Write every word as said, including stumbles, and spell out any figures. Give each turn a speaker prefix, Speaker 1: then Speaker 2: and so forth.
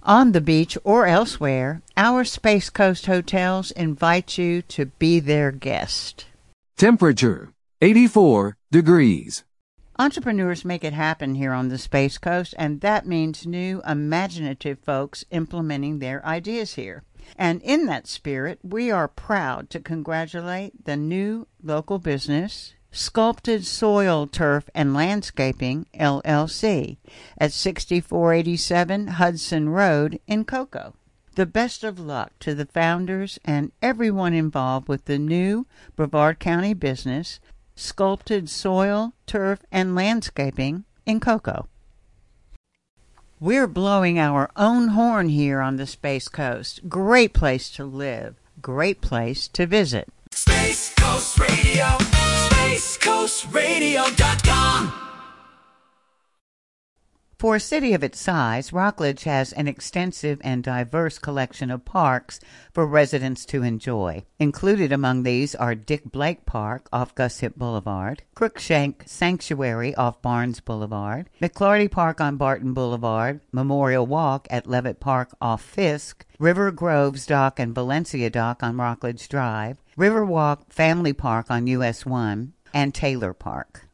Speaker 1: On the beach or elsewhere, our Space Coast hotels invite you to be their guest.
Speaker 2: Temperature, eighty-four degrees.
Speaker 1: Entrepreneurs make it happen here on the Space Coast, and that means new, imaginative folks implementing their ideas here. And in that spirit, we are proud to congratulate the new local business, Sculpted Soil, Turf, and Landscaping, L L C, at sixty-four eighty-seven Hudson Road in Cocoa. The best of luck to the founders and everyone involved with the new Brevard County business, Sculpted Soil, Turf, and Landscaping in Cocoa. We're blowing our own horn here on the Space Coast. Great place to live. Great place to visit.
Speaker 3: Space Coast Radio. Space Coast Radio dot com.
Speaker 1: For a city of its size, Rockledge has an extensive and diverse collection of parks for residents to enjoy. Included among these are Dick Blake Park off Guship Boulevard, Crookshank Sanctuary off Barnes Boulevard, McClarty Park on Barton Boulevard, Memorial Walk at Levitt Park off Fisk, River Groves Dock and Valencia Dock on Rockledge Drive, Riverwalk Family Park on U S one, and Taylor Park.